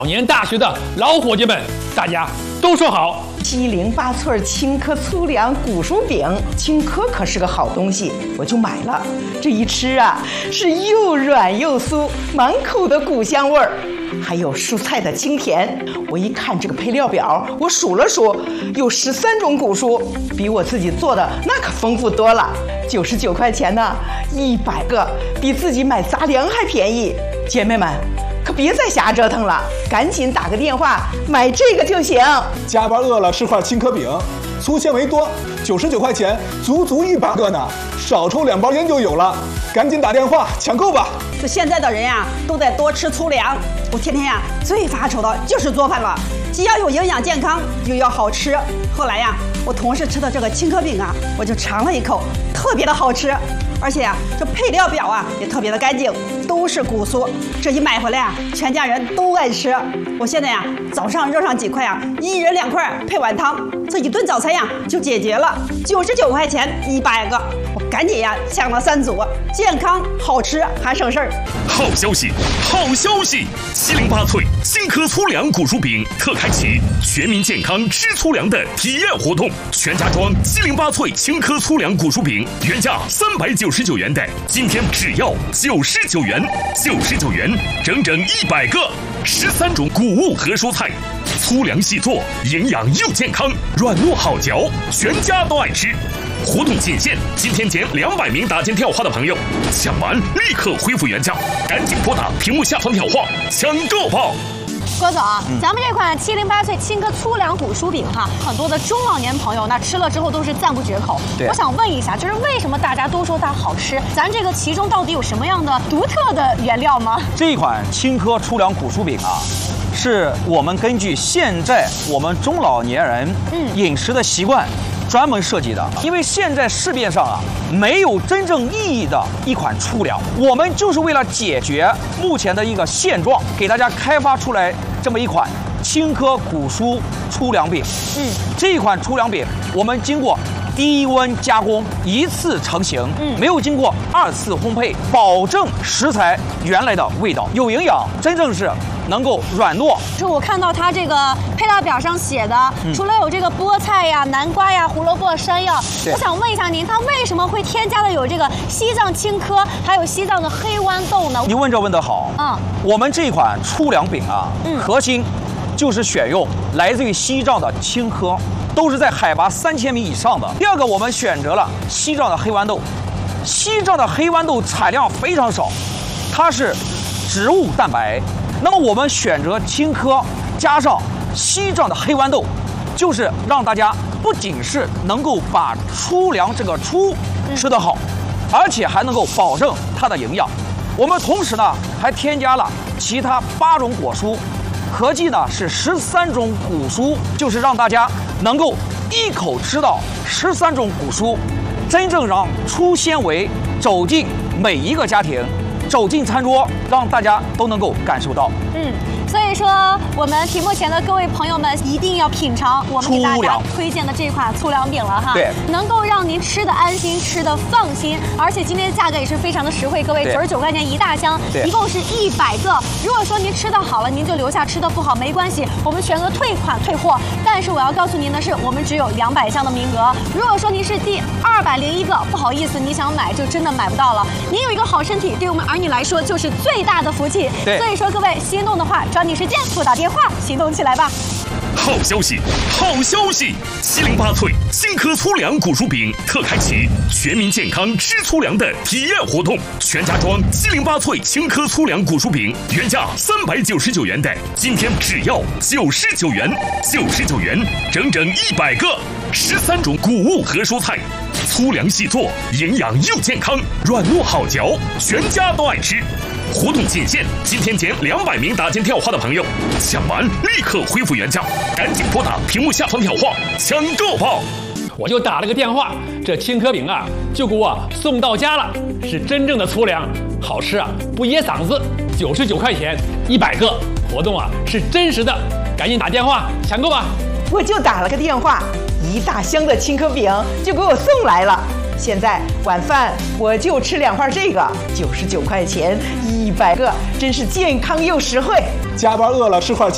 老年大学的老伙计们，大家都说好。 708寸青稞粗粮古薯饼，青稞可是个好东西，我就买了。这一吃啊，是又软又酥，满口的古香味儿，还有蔬菜的清甜。我一看这个配料表，我数了数，有13种古薯，比我自己做的那可丰富多了。99块钱呢，100个，比自己买杂粮还便宜。姐妹们，可别再瞎折腾了，赶紧打个电话买这个就行。 加班饿了吃块青稞饼，粗纤维多，99块钱，足足100个呢，少抽2包烟就有了，赶紧打电话抢购吧。 这现在的人呀，都得多吃粗粮。我天天呀最发愁的就是做饭了，既要有营养健康，又要好吃。后来呀，我同事吃的这个青稞饼啊，我就尝了一口，特别的好吃。而且呀，这配料表啊也特别的干净，都是古酥。这一买回来啊，全家人都爱吃。我现在呀，早上热上几块啊，1人2块配碗汤，这一顿早餐呀就解决了。99块钱100个，我赶紧呀抢了3组，健康好吃还省事儿。 好消息，好消息！708寸青稞粗粮古薯饼特开启全民健康吃粗粮的体验活动，全家装708寸青稞粗粮古薯饼，原价399元的，今天只要99元，99元，整整100个，13种谷物和蔬菜，粗粮细做，营养又健康，软糯好嚼，全家都爱吃。活动仅限今天前200名打进电话的朋友，抢完立刻恢复原价，赶紧拨打屏幕下方电话抢购吧。 郭总，咱们这款708寸青稞粗粮古薯饼哈，很多的中老年朋友那吃了之后都是赞不绝口。我想问一下，就是为什么大家都说它好吃？咱这个其中到底有什么样的独特的原料吗？ 这一款青稞粗粮古薯饼啊，是我们根据现在我们中老年人饮食的习惯专门设计的，因为现在市面上啊没有真正意义的一款粗粮，我们就是为了解决目前的一个现状，给大家开发出来这么一款青稞古薯粗粮饼。这一款粗粮饼我们经过低温加工，一次成型，没有经过2次烘焙，保证食材原来的味道，有营养，真正是能够软糯。 就我看到它这个配料表上写的，除了有这个菠菜呀、南瓜呀、胡萝卜、山药，我想问一下您，它为什么会添加的有这个西藏青稞，还有西藏的黑豌豆呢？ 你问这问得好。我们这款粗粮饼啊，核心就是选用来自于西藏的青稞，都是在海拔3000米以上的。第二个，我们选择了西藏的黑豌豆，西藏的黑豌豆产量非常少，它是植物蛋白。那么我们选择青稞加上西藏的黑豌豆，就是让大家不仅是能够把粗粮这个粗吃得好，而且还能够保证它的营养。我们同时呢还添加了其他8种果蔬，合计呢是13种谷蔬，就是让大家能够一口吃到13种谷蔬，真正让粗纤维走进每一个家庭，走进餐桌，让大家都能够感受到。 所以说我们屏幕前的各位朋友们一定要品尝我们给大家推荐的这款粗粮饼了哈，能够让您吃的安心，吃的放心，而且今天的价格也是非常的实惠，各位99块钱1大箱，一共是100个。如果说您吃的好了，您就留下；吃的不好没关系，我们全额退款退货。但是我要告诉您的是，我们只有200箱的名额。如果说您是第201个，不好意思，你想买就真的买不到了。您有一个好身体，对我们儿女来说就是最大的福气。所以说各位心动的话，抓紧时间拨打电话行动起来吧。 好消息，好消息！708寸青稞粗粮古薯饼特开启全民健康吃粗粮的体验活动，全家装708寸青稞粗粮古薯饼，原价399元的，今天只要99元，99元，整整100个，13种谷物和蔬菜，粗粮细做，营养又健康，软糯好嚼，全家都爱吃。活动仅限今天前200名打进电话的朋友，抢完立刻恢复原价，赶紧拨打屏幕下方电话抢购吧。 我就打了个电话，这青稞饼啊就给我送到家了，是真正的粗粮，好吃啊，不噎嗓子，99块钱100个，活动啊是真实的，赶紧打电话抢购吧。 我就打了个电话，1大箱的青稞饼就给我送来了。现在晚饭我就吃2块这个，99块钱100个，真是健康又实惠。 加班饿了吃块